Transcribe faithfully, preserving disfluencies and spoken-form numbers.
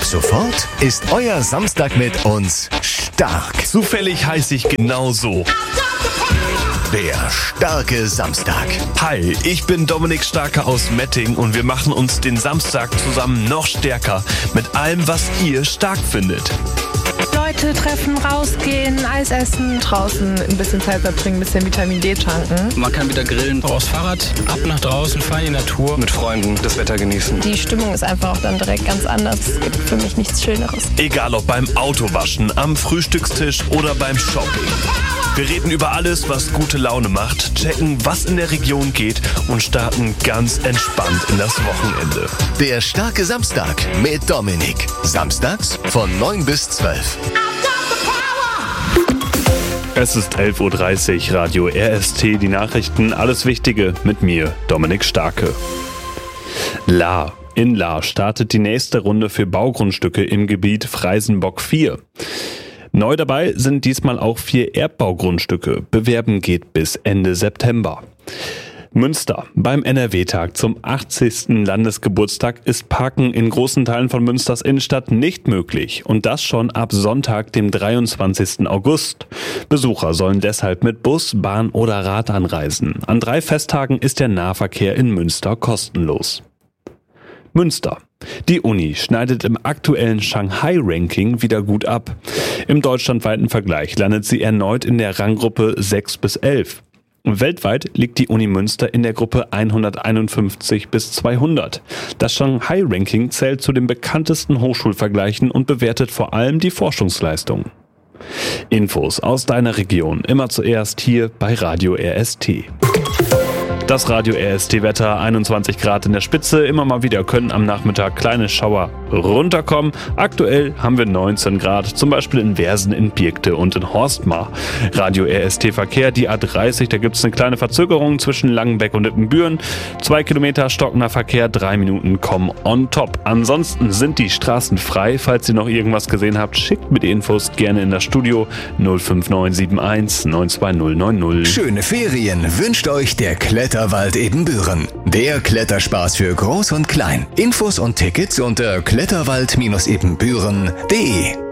sofort ist euer Samstag mit uns stark. Zufällig heiße ich genau so. Der starke Samstag. Hi, ich bin Dominik Starke aus Metting und wir machen uns den Samstag zusammen noch stärker mit allem, was ihr stark findet. Leute treffen, rausgehen, Eis essen, draußen ein bisschen Zeit verbringen, ein bisschen Vitamin D tanken. Man kann wieder grillen, aufs Fahrrad, ab nach draußen, fahren in die Natur, mit Freunden das Wetter genießen. Die Stimmung ist einfach auch dann direkt ganz anders. Es gibt für mich nichts Schöneres. Egal ob beim Autowaschen, am Frühstückstisch oder beim Shopping. Wir reden über alles, was gute Laune macht, checken, was in der Region geht und starten ganz entspannt in das Wochenende. Der starke Samstag mit Dominik. Samstags von neun bis zwölf. Es ist elf Uhr dreißig, Radio R S T, die Nachrichten, alles Wichtige mit mir, Dominik Starke. Lahr. In Lahr startet die nächste Runde für Baugrundstücke im Gebiet Freisenbock vier. Neu dabei sind diesmal auch vier Erbbaugrundstücke. Bewerben geht bis Ende September. Münster. Beim N R W-Tag zum achtzigsten Landesgeburtstag ist Parken in großen Teilen von Münsters Innenstadt nicht möglich. Und das schon ab Sonntag, dem dreiundzwanzigsten August. Besucher sollen deshalb mit Bus, Bahn oder Rad anreisen. An drei Festtagen ist der Nahverkehr in Münster kostenlos. Münster. Die Uni schneidet im aktuellen Shanghai-Ranking wieder gut ab. Im deutschlandweiten Vergleich landet sie erneut in der Ranggruppe sechs bis elf. Weltweit liegt die Uni Münster in der Gruppe hunderteinundfünfzig bis zweihundert. Das Shanghai-Ranking zählt zu den bekanntesten Hochschulvergleichen und bewertet vor allem die Forschungsleistung. Infos aus deiner Region immer zuerst hier bei Radio R S T. Das Radio R S T-Wetter, einundzwanzig Grad in der Spitze. Immer mal wieder können am Nachmittag kleine Schauer runterkommen. Aktuell haben wir neunzehn Grad, zum Beispiel in Versen, in Birkte und in Horstmar. Radio R S T-Verkehr, die A dreißig, da gibt es eine kleine Verzögerung zwischen Langenbeck und Ippenbüren. Zwei Kilometer stockender Verkehr, drei Minuten kommen on top. Ansonsten sind die Straßen frei. Falls ihr noch irgendwas gesehen habt, schickt mir die Infos gerne in das Studio null fünf neun sieben eins neun zwei null neun null. Schöne Ferien wünscht euch der Kletterwald Ebenbüren. Der Kletterspaß für Groß und Klein. Infos und Tickets unter kletterwald Bindestrich ebenbüren punkt de.